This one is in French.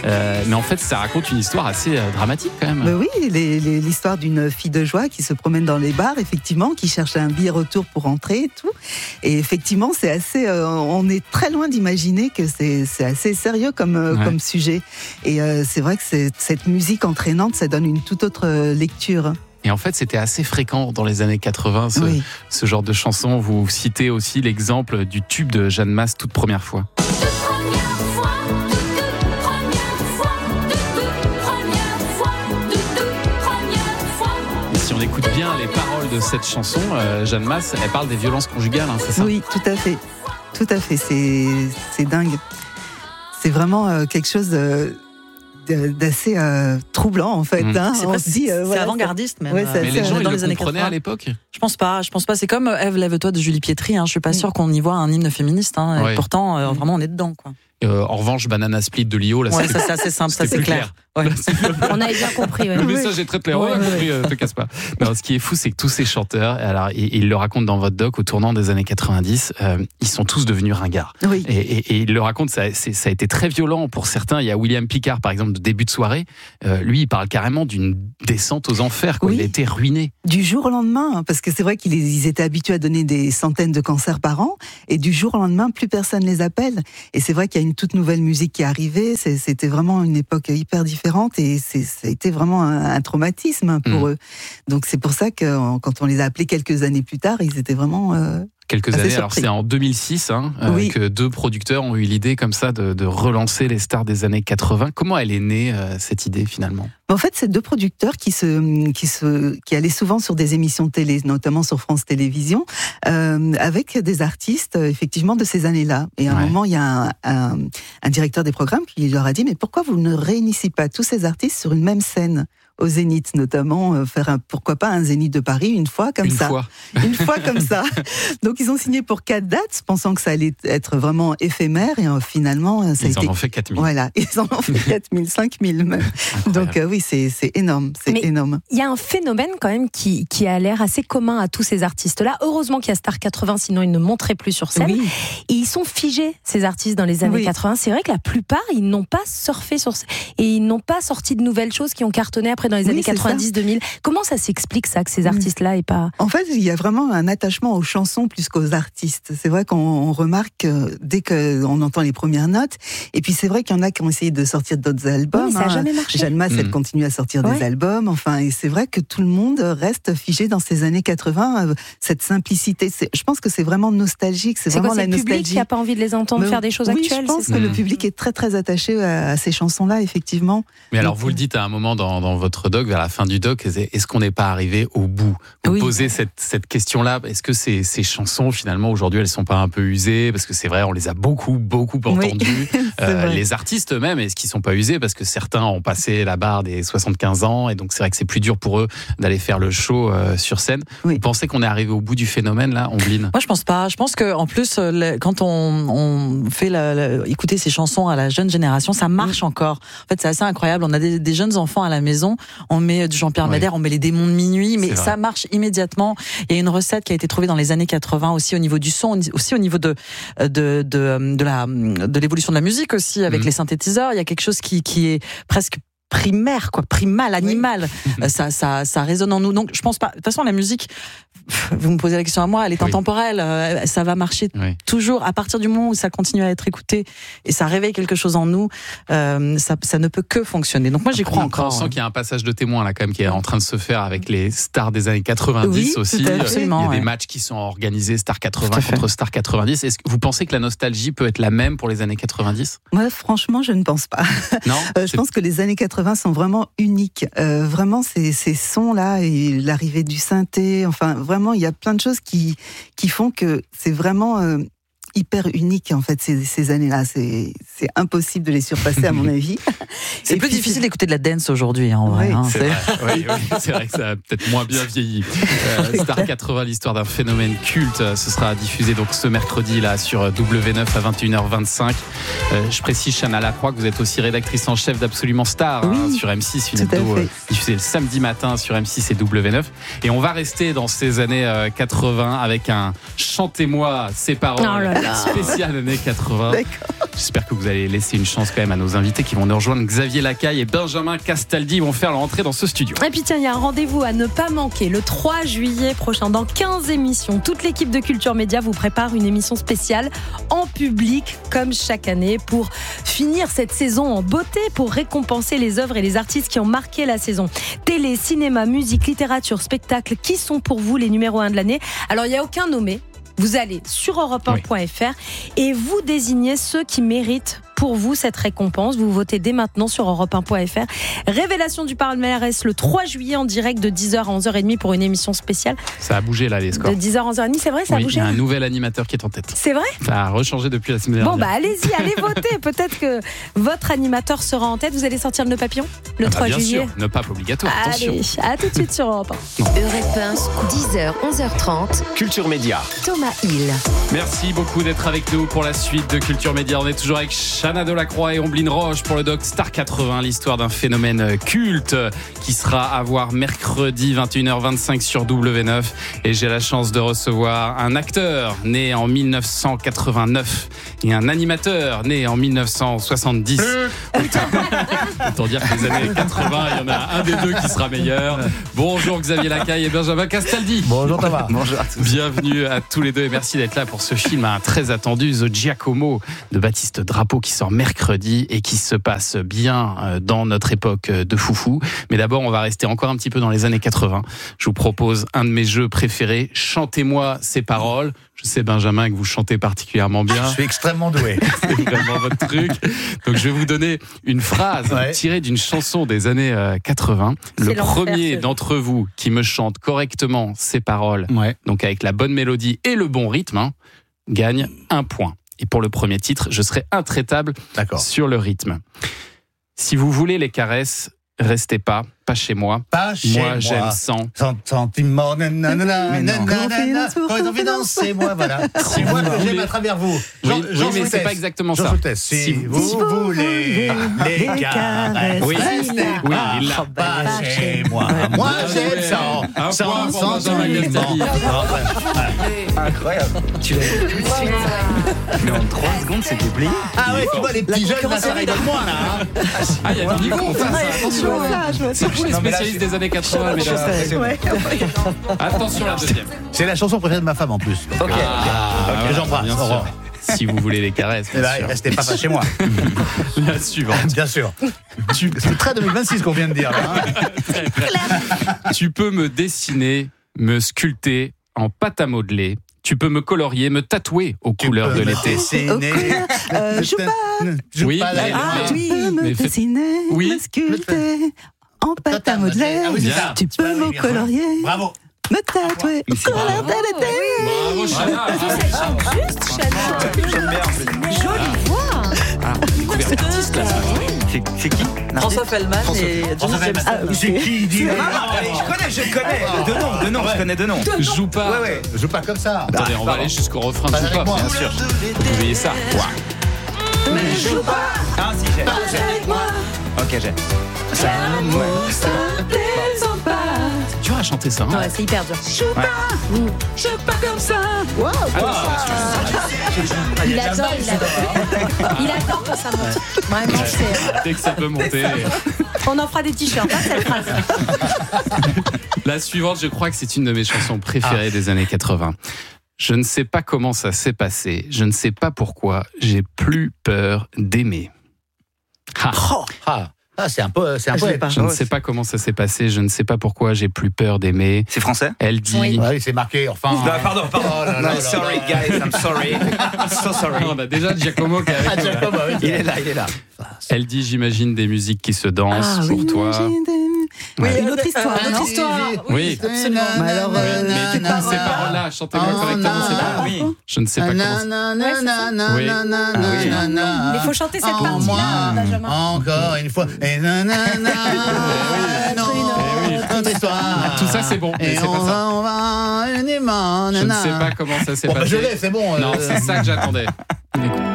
Mais en fait, ça raconte une histoire assez dramatique quand même. Oui, l'histoire d'une fille de joie qui se promène dans les bars, effectivement, qui cherche un billet retour pour rentrer et tout. Et effectivement, c'est assez. On est très loin d'imaginer que c'est assez sérieux comme sujet. Et c'est vrai que cette musique entraînante, ça donne une toute autre lecture. Et en fait, c'était assez fréquent dans les années 80, ce genre de chanson. Vous citez aussi l'exemple du tube de Jeanne Masse, Toute première fois. Et si on écoute bien les paroles de cette chanson, Jeanne Masse, elle parle des violences conjugales, c'est ça ? Oui, tout à fait. Tout à fait, c'est dingue. C'est vraiment quelque chose d'assez troublant en fait. C'est avant-gardiste même. Mais les gens, ils le comprenaient à l'époque ? Je pense pas. C'est comme Ève, lève-toi de Julie Pietri. Je suis pas sûre qu'on y voit un hymne féministe. Et pourtant, vraiment, on est dedans, quoi. En revanche, Banana Split de Lio, là, ça c'est assez simple, ça c'est clair. Ouais. On avait bien compris. Le message est très clair. Te casse pas. Non, ce qui est fou, c'est que tous ces chanteurs, alors ils le racontent dans votre doc, au tournant des années 90, ils sont tous devenus ringards. Oui. Et ils le racontent, ça a été très violent pour certains. Il y a William Picard, par exemple, de début de soirée. Lui, il parle carrément d'une descente aux enfers. Il a été ruiné. Du jour au lendemain, parce que c'est vrai qu'ils étaient habitués à donner des centaines de concerts par an, et du jour au lendemain, plus personne les appelle. Et c'est vrai qu'il y a une toute nouvelle musique qui est arrivée. C'était vraiment une époque hyper différente, et ça a été vraiment un traumatisme pour eux. Donc c'est pour ça que quand on les a appelés quelques années plus tard, ils étaient vraiment quelques années. surpris. Alors c'est en 2006 que deux producteurs ont eu l'idée comme ça de relancer les stars des années 80. Comment elle est née cette idée finalement ? En fait, c'est deux producteurs qui allaient souvent sur des émissions de télé, notamment sur France Télévisions, avec des artistes effectivement de ces années-là. Et à un moment, il y a un directeur des programmes qui leur a dit: mais pourquoi vous ne réunissez pas tous ces artistes sur une même scène ? Au Zénith, notamment, faire pourquoi pas un Zénith de Paris une fois comme ça. Une fois comme ça. Donc ils ont signé pour 4 dates, pensant que ça allait être vraiment éphémère, et finalement ça ils en ont fait 4000. Voilà, ils en ont fait 4000, 5000 même. Donc oui, c'est énorme, énorme. Il y a un phénomène quand même qui a l'air assez commun à tous ces artistes-là. Heureusement qu'il y a Star 80, sinon ils ne monteraient plus sur scène. Oui. Et ils sont figés, ces artistes, dans les années 80. C'est vrai que la plupart, ils n'ont pas surfé sur scène et ils n'ont pas sorti de nouvelles choses qui ont cartonné après dans les années 90-2000. Comment ça s'explique ça, que ces artistes-là aient pas... En fait, il y a vraiment un attachement aux chansons plus qu'aux artistes. C'est vrai qu'on remarque dès qu'on entend les premières notes. Et puis c'est vrai qu'il y en a qui ont essayé de sortir d'autres albums. Oui, ça n'a jamais marché. Jeanne Masse, elle continue à sortir des albums. Enfin, et c'est vrai que tout le monde reste figé dans ces années 80. Cette simplicité, je pense que c'est vraiment nostalgique. C'est vraiment la nostalgie. C'est le public qui n'a pas envie de les entendre faire des choses actuelles. Je pense que le public est très très attaché à ces chansons-là, effectivement. Mais alors, vous le dites à un moment dans votre doc, vers la fin du doc, est-ce qu'on n'est pas arrivé au bout ? Vous posez cette question-là. Est-ce que ces chansons, finalement, aujourd'hui, elles sont pas un peu usées ? Parce que c'est vrai, on les a beaucoup entendues. Les artistes eux-mêmes, est-ce qu'ils sont pas usés ? Parce que certains ont passé la barre des 75 ans, et donc c'est vrai que c'est plus dur pour eux d'aller faire le show sur scène. Vous pensez qu'on est arrivé au bout du phénomène, là, Ombline ? Moi, je pense pas. Je pense qu'en plus, quand on fait écouter ces chansons à la jeune génération, ça marche encore. En fait, c'est assez incroyable. On a des jeunes enfants à la maison, on met du Jean-Pierre Madère, on met les démons de minuit, mais ça marche immédiatement. Il y a une recette qui a été trouvée dans les années 80 aussi au niveau du son, aussi au niveau de l'évolution de la musique aussi, avec les synthétiseurs. Il y a quelque chose qui est presque primaire, primal, animal. Ça résonne en nous. Donc, je pense pas. De toute façon, la musique, vous me posez la question à moi, elle est intemporelle. Ça va marcher toujours. À partir du moment où ça continue à être écouté et ça réveille quelque chose en nous, ça ne peut que fonctionner. Donc, moi, j'y crois encore. On sent qu'il y a un passage de témoin, là, quand même, qui est en train de se faire avec les stars des années 90 aussi. Absolument, il y a des matchs qui sont organisés, Star 80 contre Star 90. Est-ce que vous pensez que la nostalgie peut être la même pour les années 90 ? Moi, franchement, je ne pense pas. Non. Je pense que les années 80 sont vraiment uniques. Vraiment, ces sons-là et l'arrivée du synthé, enfin, vraiment, il y a plein de choses qui font que c'est vraiment hyper unique, en fait, ces années-là. C'est impossible de les surpasser, à mon avis. C'est plus difficile d'écouter de la dance aujourd'hui, en vrai. C'est vrai que ça a peut-être moins bien vieilli. Star 80, l'histoire d'un phénomène culte, ce sera diffusé donc ce mercredi là sur W9 à 21h25. Je précise, Chana Lacroix, que vous êtes aussi rédactrice en chef d'Absolument Star sur M6, une hebdo diffusée le samedi matin sur M6 et W9. Et on va rester dans ces années 80 avec un Chantez-moi ces paroles. Spécial années 80. J'espère que vous allez laisser une chance quand même à nos invités qui vont nous rejoindre. Xavier Lacaille et Benjamin Castaldi vont faire leur entrée dans ce studio. Et puis tiens, il y a un rendez-vous à ne pas manquer le 3 juillet prochain. Dans 15 émissions, toute l'équipe de Culture Média vous prépare une émission spéciale en public, comme chaque année, pour finir cette saison en beauté, pour récompenser les œuvres et les artistes qui ont marqué la saison. Télé, cinéma, musique, littérature, spectacle, qui sont pour vous les numéros 1 de l'année? Alors, il n'y a aucun nommé. Vous allez sur europe1.fr et vous désignez ceux qui méritent pour vous cette récompense. Vous votez dès maintenant sur europe1.fr. Révélation du palmarès le 3 juillet en direct de 10h à 11h30 pour une émission spéciale. Ça a bougé là les scores. De 10h à 11h30, c'est vrai, ça a bougé. Il y a un nouvel animateur qui est en tête. C'est vrai? Ça a rechangé depuis la semaine dernière. Bon, allez-y, allez voter. Peut-être que votre animateur sera en tête. Vous allez sortir le nœud papillon le 3 bien juillet. Sûr, ne pas obligatoire. Attention. Allez, à tout de suite sur Europe 1. Europe 1, 10h, 11h30. Culture Média. Thomas Hill. Merci beaucoup d'être avec nous pour la suite de Culture Média. On est toujours avec Chana Delacroix et Omblin Roche pour le doc Star 80, l'histoire d'un phénomène culte qui sera à voir mercredi 21h25 sur W9. Et j'ai la chance de recevoir un acteur né en 1989 et un animateur né en 1970. Autant dire que les années 80, il y en a un des deux qui sera meilleur. Bonjour Xavier Lacaille et Benjamin Castaldi. Bonjour Thomas. Bonjour à tous. Bienvenue à tous les deux et merci d'être là pour ce film très attendu, The Giacomo de Baptiste Drapeau, qui sort mercredi et qui se passe bien dans notre époque de foufou. Mais d'abord, on va rester encore un petit peu dans les années 80. Je vous propose un de mes jeux préférés. Chantez-moi ces paroles. Je sais, Benjamin, que vous chantez particulièrement bien. Je suis extrêmement doué. C'est vraiment votre truc. Donc, je vais vous donner une phrase tirée d'une chanson des années 80. Le premier d'entre vous qui me chante correctement ces paroles, donc avec la bonne mélodie et le bon rythme, gagne un point. Et pour le premier titre, je serai intraitable sur le rythme. Si vous voulez les caresses, restez pas chez moi. Pas chez moi. J'aime sans. Sentiment, confidence, c'est moi, voilà. C'est moi que j'aime à travers vous. Oui, mais c'est pas exactement ça. Si vous voulez les caresses, restez pas chez moi. Moi, j'aime sans sentiment. Incroyable. Tu l'as vu tout de suite. Mais en 3 secondes, c'était plié. Ah ouais, tu vois, les petits jeunes, ça arrive de moi, là. Ah, il y a du niveau, attention. C'est vous les spécialistes des années 80, mesdames. Attention, la deuxième. C'est la chanson préférée de ma femme, en plus. Ok. J'embrasse. Bien sûr. Si vous voulez les caresses, bien sûr. Restez pas chez moi. La suivante. Bien sûr. C'est très 2026 qu'on vient de dire. Tu peux me dessiner, me sculpter en pâte à modeler. Tu peux me colorier, me tatouer aux couleurs de l'été. Oui, me dessiner, me sculpter en pâte à modeler. Tu peux me colorier. Bravo. Me tatouer aux couleurs de l'été. Bravo, Chana. Juste, Chana. J'aime bien. Jolie voix. Découverte d'artiste, là. C'est qui? François Fellman et Johnny James. C'est qui dit Je connais. De nom, je connais de nom. Joue pas. Ouais. Je joue pas comme ça. Attendez, on va aller jusqu'au refrain de Joue pas, bien sûr. Vous voyez ça. Mais joue pas. Ah, si, j'ai. Avec moi. Ok, j'ai. L'amour, ça plaisante pas. C'est dur à chanter ça. Ouais, c'est hyper dur. Joue pas comme ça. Wow. Il adore quand ça monte. Vraiment, c'est. Dès que ça peut monter. On en fera des t-shirts, pas cette phrase. La suivante, je crois que c'est une de mes chansons préférées des années 80. Je ne sais pas comment ça s'est passé. Je ne sais pas pourquoi. J'ai plus peur d'aimer. C'est un peu. Je ne sais pas comment ça s'est passé. Je ne sais pas pourquoi. J'ai plus peur d'aimer. C'est français? Elle dit. Oui, c'est marqué. Enfin. Non, pardon. No, sorry, guys. I'm sorry. So sorry. On a déjà Giacomo qui est avec nous. Il est là. Elle dit, j'imagine des musiques qui se dansent pour toi. Oui, une autre histoire. Oui, absolument. Mais alors, mais du coup, ces paroles-là, chantez-moi correctement ces paroles. Oui. Je ne sais pas comment. Oui. Il faut chanter cette partie-là, Benjamin. Encore une fois. Et notre histoire. Tout ça, c'est bon, mais c'est pas ça. Je ne sais pas comment ça s'est passé. Je l'ai, c'est bon. Non, c'est ça que j'attendais.